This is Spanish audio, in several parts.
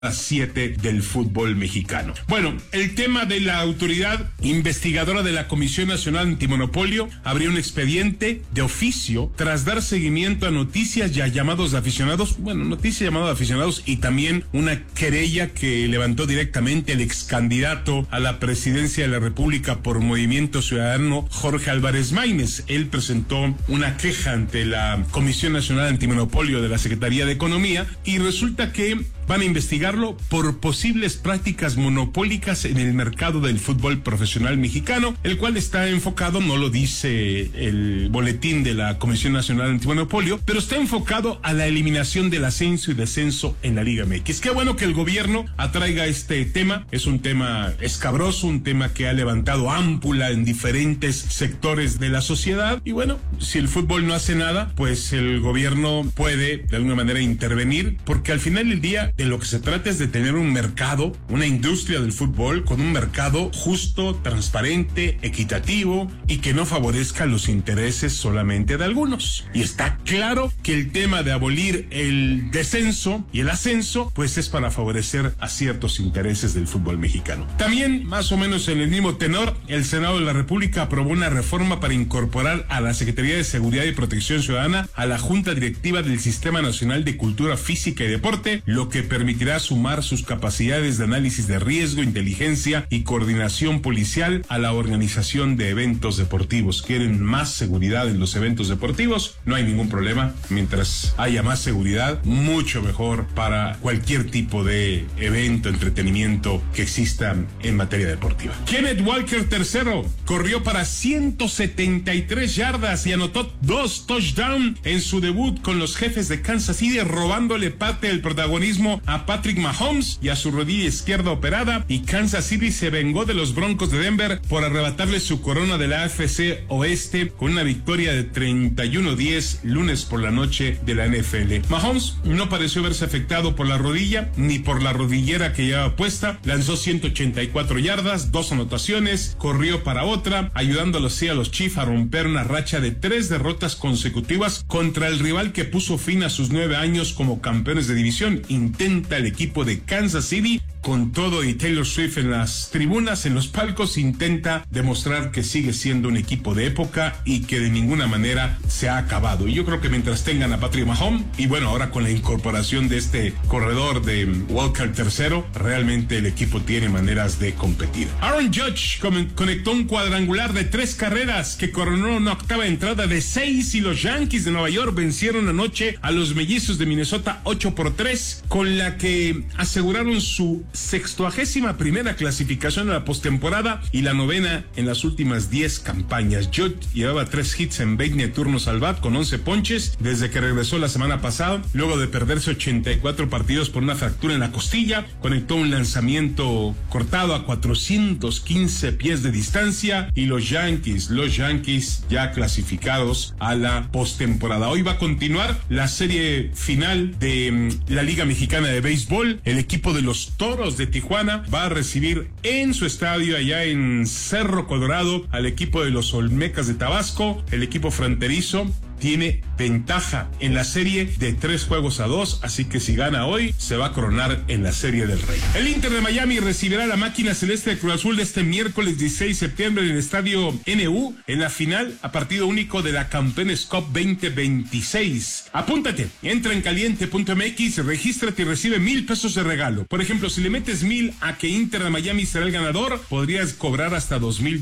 7 del fútbol mexicano. Bueno, el tema de la autoridad investigadora de la Comisión Nacional Antimonopolio abrió un expediente de oficio tras dar seguimiento a noticias y a llamados de aficionados, noticias y llamados de aficionados y también una querella que levantó directamente el ex candidato a la presidencia de la República por Movimiento Ciudadano, Jorge Álvarez Maínez. Él presentó una queja ante la Comisión Nacional Antimonopolio de la Secretaría de Economía y resulta que van a investigarlo por posibles prácticas monopólicas en el mercado del fútbol profesional mexicano, el cual está enfocado, no lo dice el boletín de la Comisión Nacional Antimonopolio, pero está enfocado a la eliminación del ascenso y descenso en la Liga MX. Qué bueno que el gobierno atraiga este tema, es un tema escabroso, un tema que ha levantado ámpula en diferentes sectores de la sociedad y bueno, si el fútbol no hace nada, pues el gobierno puede de alguna manera intervenir, porque al final del día de lo que se trata es de tener un mercado, una industria del fútbol con un mercado justo, transparente, equitativo y que no favorezca los intereses solamente de algunos. Y está claro que el tema de abolir el descenso y el ascenso pues es para favorecer a ciertos intereses del fútbol mexicano. También, más o menos en el mismo tenor, el Senado de la República aprobó una reforma para incorporar a la Secretaría de Seguridad y Protección Ciudadana a la Junta Directiva del Sistema Nacional de Cultura Física y Deporte, lo que permitirá sumar sus capacidades de análisis de riesgo, inteligencia y coordinación policial a la organización de eventos deportivos. ¿Quieren más seguridad en los eventos deportivos? No hay ningún problema. Mientras haya más seguridad, mucho mejor para cualquier tipo de evento, entretenimiento que exista en materia deportiva. Kenneth Walker III corrió para 173 yardas y anotó 2 touchdowns en su debut con los Jefes de Kansas City, robándole parte del protagonismo a Patrick Mahomes y a su rodilla izquierda operada, y Kansas City se vengó de los Broncos de Denver por arrebatarle su corona de la AFC Oeste con una victoria de 31-10 lunes por la noche de la NFL. Mahomes no pareció verse afectado por la rodilla ni por la rodillera que llevaba puesta, lanzó 184 yardas, 2 anotaciones, corrió para otra, ayudándolo así a los Chiefs a romper una racha de 3 derrotas consecutivas contra el rival que puso fin a sus 9 años como campeones de división. Intenta el equipo de Kansas City con todo y Taylor Swift en las tribunas, en los palcos, intenta demostrar que sigue siendo un equipo de época y que de ninguna manera se ha acabado. Y yo creo que mientras tengan a Patrick Mahomes y bueno, ahora con la incorporación de este corredor de Walker III, realmente el equipo tiene maneras de competir. Aaron Judge conectó un cuadrangular de 3 carreras que coronó una octava entrada de 6 y los Yankees de Nueva York vencieron anoche a los Mellizos de Minnesota 8-3, con la que aseguraron su 61ª clasificación a la postemporada y la 9ª en las últimas 10 campañas. Judge llevaba 3 hits en 20 turnos al bat con 11 ponches desde que regresó la semana pasada, luego de perderse 84 partidos por una fractura en la costilla. Conectó un lanzamiento cortado a 415 pies de distancia y los Yankees ya clasificados a la postemporada. Hoy va a continuar la serie final de la Liga Mexicana de Béisbol. El equipo de los Toros de Tijuana va a recibir en su estadio allá en Cerro Colorado al equipo de los Olmecas de Tabasco. El equipo fronterizo tiene ventaja en la serie de 3-2, así que si gana hoy, se va a coronar en la Serie del Rey. El Inter de Miami recibirá a la máquina celeste de Cruz Azul este miércoles 16 de septiembre en el estadio NU, en la final a partido único de la Campeones Cup 2026. Apúntate, entra en caliente.mx, regístrate y recibe $1,000 de regalo. Por ejemplo, si le metes 1,000 a que Inter de Miami será el ganador, podrías cobrar hasta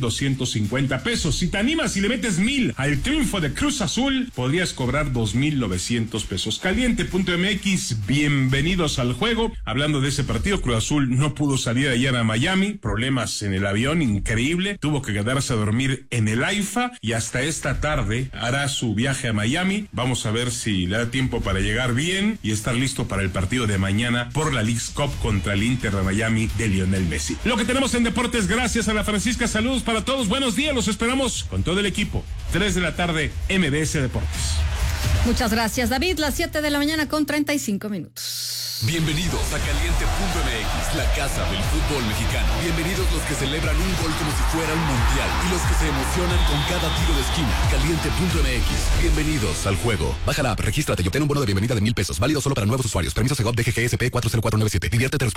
$2,250. Si te animas y le metes 1,000 al triunfo de Cruz Azul, podrías cobrar $2,900. Caliente.mx, bienvenidos al juego. Hablando de ese partido, Cruz Azul no pudo salir ayer a Miami, problemas en el avión, increíble, tuvo que quedarse a dormir en el AIFA y hasta esta tarde hará su viaje a Miami. Vamos a ver si le da tiempo para llegar bien y estar listo para el partido de mañana por la Leagues Cup contra el Inter de Miami de Lionel Messi. Lo que tenemos en deportes, gracias a la Francisca. Saludos para todos, buenos días, los esperamos con todo el equipo. 3 de la tarde, MBS Deportes. Muchas gracias, David. Las 7 de la mañana con 35 minutos. Bienvenidos a Caliente.mx, la casa del fútbol mexicano. Bienvenidos los que celebran un gol como si fuera un mundial y los que se emocionan con cada tiro de esquina. Caliente.mx, bienvenidos al juego. Baja la app, regístrate y obtén un bono de bienvenida de $1,000. Válido solo para nuevos usuarios. Permiso Segov DGGSP 40497. Diviértete